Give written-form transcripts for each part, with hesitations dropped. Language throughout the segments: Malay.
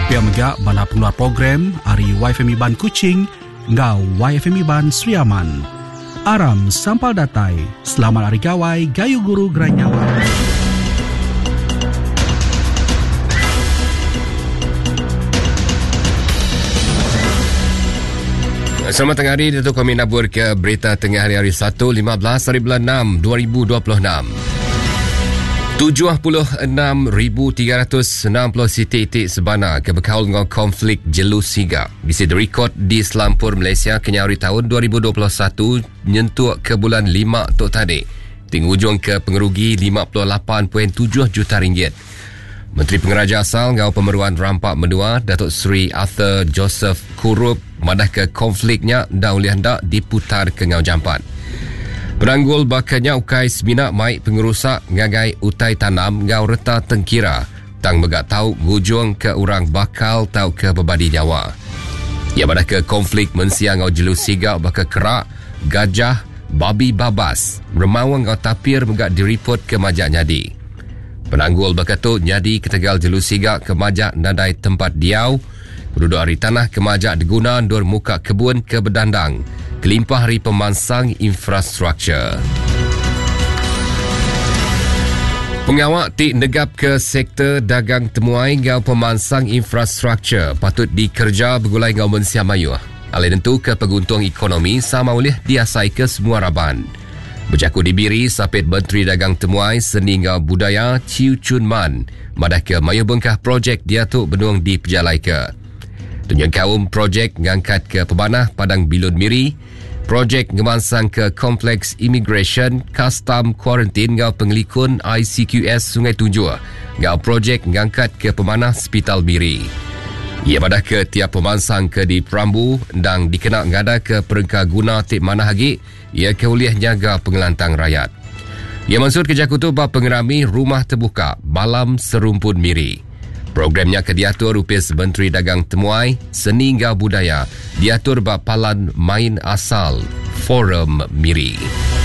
Pia megak bala pengeluar program Ari YFM Iban Kuching ngau YFM Iban Sriaman. Aram sampal datai. Selamat Hari Gawai Gayu Guru Geranyawan. Selamat tengah hari, Datuk kami nabur ke berita tengah hari 1, 15 hari bulan 6, 2026. 76,360 titik sebenar kebekal dengan konflik Jelus Sigap bisa direkod di Selampur Malaysia kenya hari tahun 2021 nyentuh ke bulan 5 tok tadi. Tinggal ujung ke pengerugi 58.7 juta ringgit. Menteri Pengeraja Asal ngau Pemeruan Rampak Menua Datuk Seri Arthur Joseph Kurup madah ke konfliknya dah oleh hendak diputar ke ngau jampan. Peranggul bakanya ukai semina mai pengerusak ngagai utai tanam ngau reta tengkira tang megak tau gujung ke orang bakal tau ke bebadi nyawa. Ia madah ke konflik mensia ngau Jelus Sigap bakal kerak, gajah, babi babas, remawang ngau tapir megak direport ke majak nyadi. Penanggul berkata nyadi ketegal Jelus Sigap ke majak nadai tempat diau, penduduk hari tanah ke majak diguna dur muka kebun ke bedandang, kelimpah hari pemansang infrastruktur. Pengawak tik negap ke sektor dagang temuai ngau pemansang infrastruktur patut dikerja bergulai ngau mensia mayu. Alih tentu ke peguntung ekonomi sama oleh diasai ke semua raban. Berjaku dibiri sapit Menteri Dagang Temuai Seni ngau Budaya Chiu Chun Man madah ke mayu bengkah projek diatuk benung di pejalai ke. Tunjuk kaum projek ngangkat ke pemanah Padang Bilun Miri, projek ngemansang ke kompleks imigresen, custom quarantine ngau pengelikun ICQS Sungai Tunjua, ngau projek ngangkat ke pemanah Hospital Miri. Ia madah ke tiap pemansang ke di Perambu dan dikenak ngada ke perengka guna tik mana hagi, ia keuliah nyaga pengelantang rakyat. Ia maksud kerja kutu bab pengerami rumah terbuka Malam Serumpun Miri. Programnya ke diatur upis Menteri Dagang Temuai, Seni ngau Budaya, diatur bab palan main asal Forum Miri.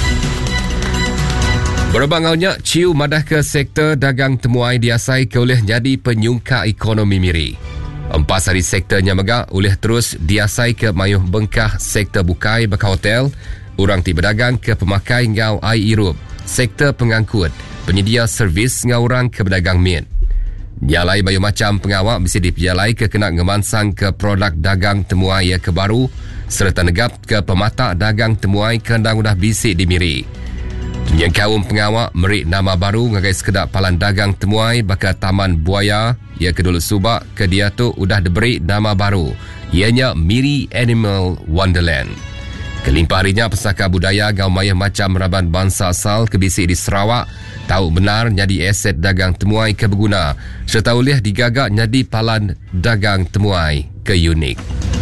Berbangaunya, Ciu madah ke sektor dagang temuai diasai ke oleh jadi penyungka ekonomi Miri. 4 hari sektornya megak oleh terus diasai ke mayuh bengkah sektor bukai bakal hotel, orang ti berdagang ke pemakai ngau ai irup, sektor pengangkut, penyedia servis ngau orang ke berdagang min. Nyalai mayuh macam pengawak bisa diperjalai ke kena ngemansang ke produk dagang temuai ya ke baru, serta negap ke pematak dagang temuai ke ndang udah bisik di Miri. Yang kaum pengawak merik nama baru ngagai sekedar palan dagang temuai bakal Taman Buaya ia kedulu subak ke dia tu udah diberi nama baru ianya Miri Animal Wonderland. Kelimpah harinya pesaka budaya ngau mayah macam raban bangsa asal kebisik di Sarawak tahu benar jadi aset dagang temuai ke berguna serta oleh digagak jadi palan dagang temuai ke unik.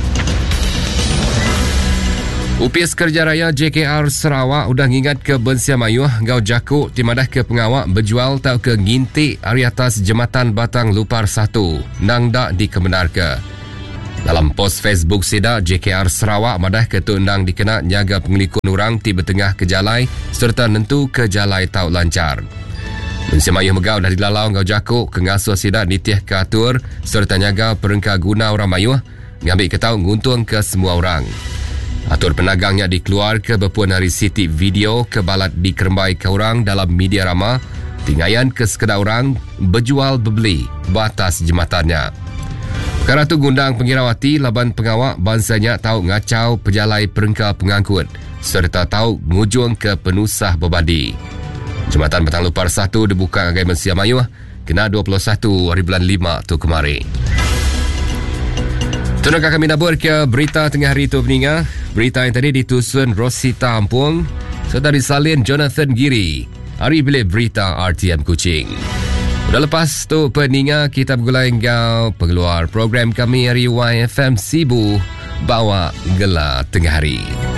Upis Kerja Raya JKR Sarawak udah ngingat ke Bensia Mayuh ngau jakuk timadah ke pengawak berjual tau ke ngintik hari atas Jembatan Batang Lupar 1 nang dak dikebenar ke. Dalam post Facebook sidak JKR Sarawak madah ke tu nang dikena nyaga pengelikun orang ti bertengah ke jalai serta nentu ke jalai tau lancar. Bensia Mayuh megau dah dilalau ngau jakuk ke ngasuh sidak nitih ke atur serta nyaga perengka guna orang Mayuh ngambil ke tau nguntung ke semua orang. Atur penagangnya dikeluar ke berpuan hari sitik video ke balat dikerembai ke orang dalam media ramah, tinggayan ke sekedar orang berjual bebeli batas jematannya. Perkara tu gundang pengirawati laban pengawak bansanya tahu ngacau pejalai perengka pengangkut serta tahu ngujung ke penusah berbadi. Jembatan Batang Lupar 1 dibuka ngagai Mensia Mayuh kena 21 hari bulan 5 tu kemari. Tunukah kami nabur ke berita tengah hari itu peninga. Berita yang tadi ditusun Rosita Ampung serta disalin Jonathan Giri. Hari bilik berita RTM Kuching. Udah lepas tu peninga kita bergulai engkau pengeluar program kami hari YFM Sibu bawa gelar tengah hari.